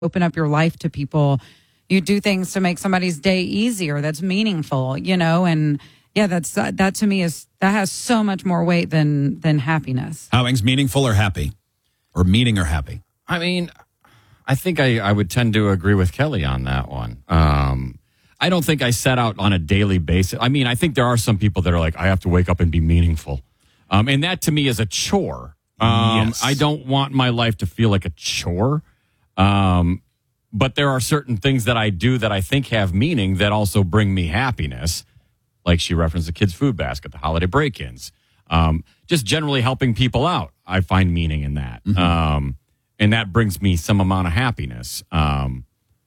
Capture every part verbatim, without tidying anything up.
open up your life to people. You do things to make somebody's day easier. That's meaningful, you know, and yeah, that's uh, that to me is that has so much more weight than than happiness. Howing's meaningful or happy, or meaning or happy? I mean, I think I, I would tend to agree with Kelly on that one. Um, I don't think I set out on a daily basis. I mean, I think there are some people that are like, I have to wake up and be meaningful, um, and that to me is a chore. Um, yes. I don't want my life to feel like a chore. Um, but there are certain things that I do that I think have meaning that also bring me happiness. Like she referenced the kids' food basket, the holiday break-ins, um, just generally helping people out. I find meaning in that. Mm-hmm. Um, and that brings me some amount of happiness. Um,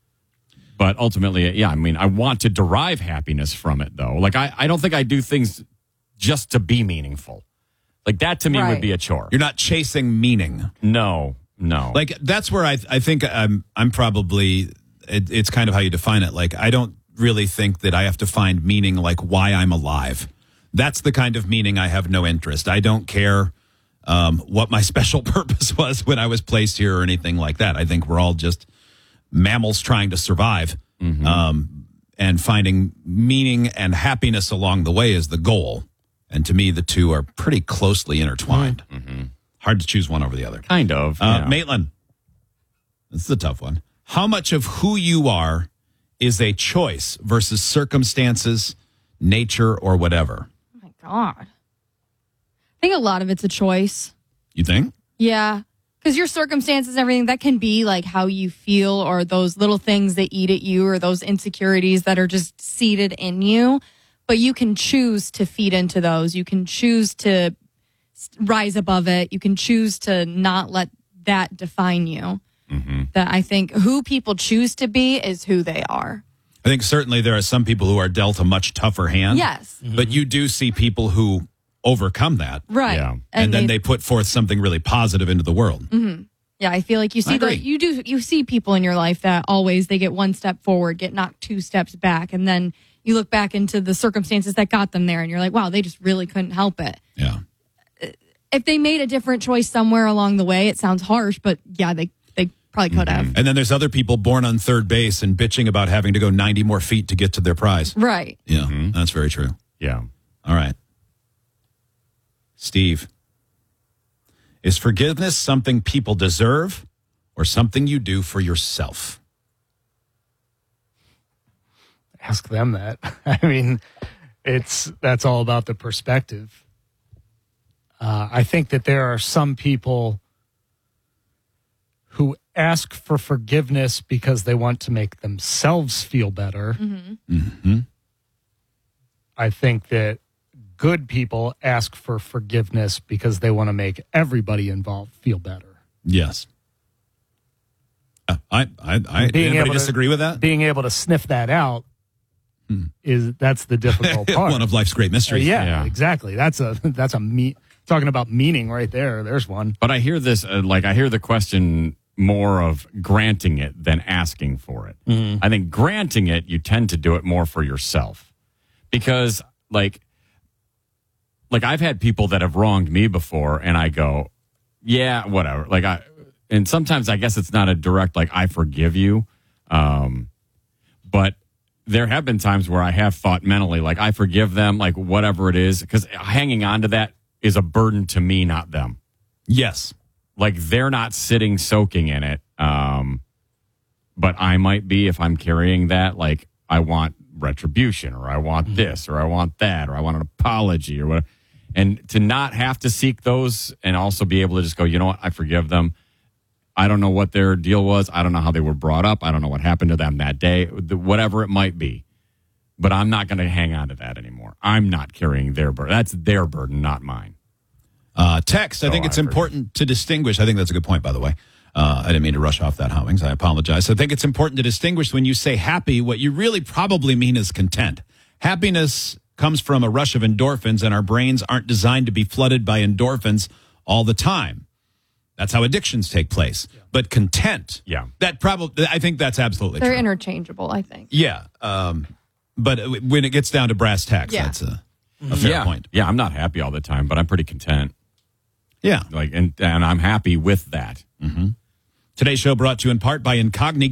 but ultimately, yeah, I mean, I want to derive happiness from it, though. Like, I, I don't think I do things just to be meaningful. Like, that to me Right. would be a chore. You're not chasing meaning. No. No. Like, that's where I I think I'm I'm probably, it, it's kind of how you define it. Like, I don't really think that I have to find meaning like why I'm alive. That's the kind of meaning I have no interest. I don't care um, what my special purpose was when I was placed here or anything like that. I think we're all just mammals trying to survive. Mm-hmm. Um, and finding meaning and happiness along the way is the goal. And to me, the two are pretty closely intertwined. Mm-hmm. Hard to choose one over the other. Kind of. Uh, yeah. Maitland, this is a tough one. How much of who you are is a choice versus circumstances, nature, or whatever? Oh, my God. I think a lot of it's a choice. You think? Yeah. Because your circumstances, everything, that can be like how you feel or those little things that eat at you or those insecurities that are just seated in you. But you can choose to feed into those. You can choose to rise above it. You can choose to not let that define you. Mm-hmm. That I think who people choose to be is who they are. I think certainly there are some people who are dealt a much tougher hand. Yes. Mm-hmm. But you do see people who overcome that. Right. Yeah. And, And then they- they put forth something really positive into the world. Mm-hmm. Yeah, I feel like you see I the agree. you do you see people in your life that always they get one step forward, get knocked two steps back, and then you look back into the circumstances that got them there, and you're like, wow, they just really couldn't help it. Yeah. If they made a different choice somewhere along the way, it sounds harsh, but yeah, they they probably could have. And then there's other people born on third base and bitching about having to go ninety more feet to get to their prize. Right. Yeah, Mm-hmm. that's very true. Yeah. All right. Steve, is forgiveness something people deserve or something you do for yourself? Ask them that. I mean, it's that's all about the perspective. Uh, I think that there are some people who ask for forgiveness because they want to make themselves feel better. Mm-hmm. Mm-hmm. I think that good people ask for forgiveness because they want to make everybody involved feel better. Yes. Uh, I, I, I Being anybody able to- disagree with that? Being able to sniff that out Hmm. is that's the difficult part. One of life's great Uh, mysteries. yeah, Yeah. exactly. That's a that's a me talking about meaning right there. There's one. But I hear this, uh, like, I hear the question more of granting it than asking for it. I think granting it, you tend to do it more for yourself. Because, like, like I've had people that have wronged me before, and I go, yeah, whatever. Like, I, and sometimes I guess it's not a direct, like, I forgive you. Um, but there have been times where I have thought mentally, like, I forgive them, like, whatever it is. Because hanging on to that is a burden to me, not them. Yes. Like, they're not sitting soaking in it. Um, but I might be if I'm carrying that, like, I want retribution, or I want this, or I want that, or I want an apology, or whatever. And to not have to seek those and also be able to just go, you know what, I forgive them. I don't know what their deal was. I don't know how they were brought up. I don't know what happened to them that day, whatever it might be. But I'm not going to hang on to that anymore. I'm not carrying their burden. That's their burden, not mine. Uh, text, I So think it's I important to distinguish. I think that's a good point, by the way. Uh, I didn't mean to rush off that, Howings. I apologize. I think it's important to distinguish when you say happy, what you really probably mean is content. Happiness comes from a rush of endorphins, and our brains aren't designed to be flooded by endorphins all the time. That's how addictions take place. Yeah. But content, Yeah. that probably, I think that's absolutely They're true. interchangeable, I think. Yeah. Um, but when it gets down to brass tacks, Yeah. that's a, a fair yeah. point. Yeah, I'm not happy all the time, but I'm pretty content. Yeah. Like, and, and I'm happy with that. Today's show brought to you in part by Incognito.